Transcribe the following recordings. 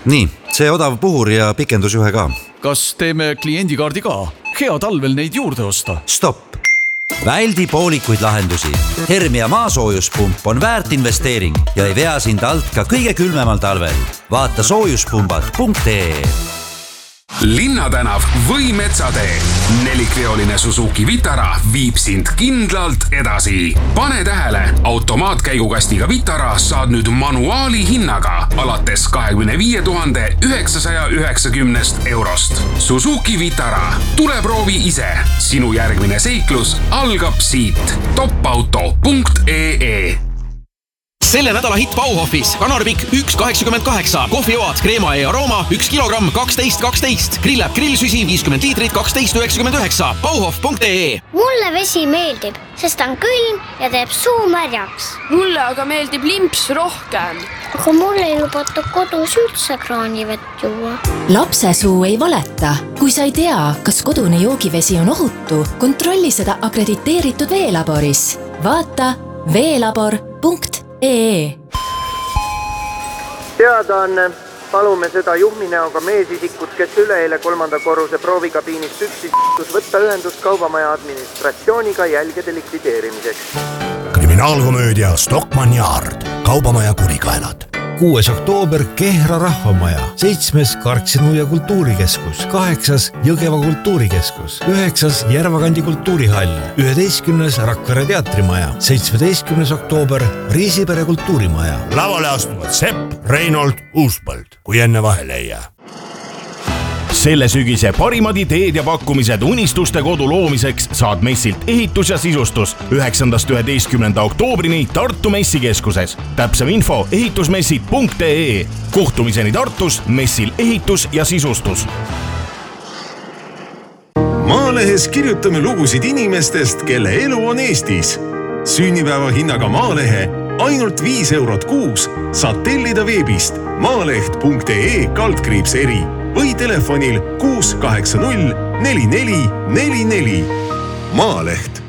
Nii, see odav puhur ja pikendusjuhe ka. Kas teeme kliendikaardi ka? Hea talvel neid juurde osta. Stopp! Väldi poolikuid lahendusi. Hermia maasoojuspump on väärt investeering ja ei vea sind alt ka kõige külmemal talvel. Vaata soojuspumbad.ee. Linnatänav või Metsatee. 4-veoline Suzuki Vitara viib sind kindlalt edasi. Pane tähele, automaatkäigukastiga Vitara saad nüüd manuaali hinnaga alates 25 990 eurost. Suzuki Vitara. Tule proovi ise. Sinu järgmine seiklus algab siit. topauto.ee. Selle nädala hitt Bauhofis. Kanarpikk 1,88, kohvioad, kreema ja arooma 1 kilogramm 12,12, grillab grillsüsi 50 liitrit 12,99. Bauhof.ee. Mulle vesi meeldib, sest on külm ja teeb suu märjaks. Mulle aga meeldib limps rohkem. Aga mulle ei lubata kodus üldse kraanivett juua. Lapse suu ei valeta. Kui sa ei tea, kas kodune joogivesi on ohutu, kontrolli seda akrediteeritud veelaboris. Vaata veelabor.ee. Teadaanne, palume seda juhminäoga meesisikut, kes üleeile 3. korruse proovikabiinist üksis võtta ühendust kaubamaja administratsiooniga jälgede likvideerimiseks. Kriminaalkomöödia Stockmann Yard, kaubamaja kurikaelad. 6. oktoober Kehra rahvamaja, 7. Karksinu ja kultuurikeskus, 8. Jõgeva kultuurikeskus, 9. Järvakandi kultuurihall, 11. Rakvere teatrimaja, 17. oktoober Riisipere kultuurimaja. Lavale astuvad Sepp, Reinold, Uuspõld, kui enne vahele ei jää. Selle sügise parimad ideed ja pakkumised unistuste kodu loomiseks saad messilt ehitus ja sisustus 9.–11. oktoobrini Tartu messikeskuses. Täpsem info ehitusmessid.ee. Kohtumiseni Tartus messil ehitus ja sisustus. Maalehes kirjutame lugusid inimestest, kelle elu on Eestis. Sünnipäeva hinnaga Maalehe ainult 5 eurot kuus saad tellida veebist maaleht.ee/eri või telefonil 680 4444. Maaleht.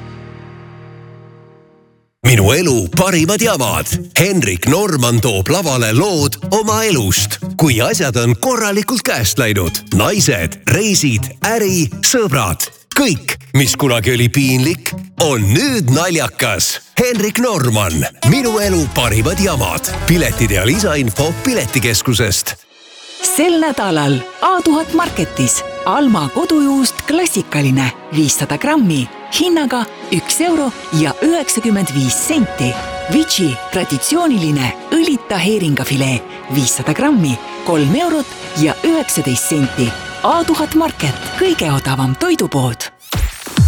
Minu elu parimad jamad. Henrik Norman toob lavale lood oma elust. Kui asjad on korralikult käest läinud. Naised, reisid, äri, sõbrad. Kõik, mis kunagi oli piinlik, on nüüd naljakas. Henrik Norman. Minu elu parimad jamad. Piletid ja lisainfo Piletikeskusest. Sel nädalal A1000 Marketis Alma kodujuust klassikaline 500 grammi hinnaga 1 euro ja 95 senti. Vici traditsiooniline õlita heeringafilee 500 grammi 3 eurot ja 19 senti. A1000 Market, kõige odavam toidupood.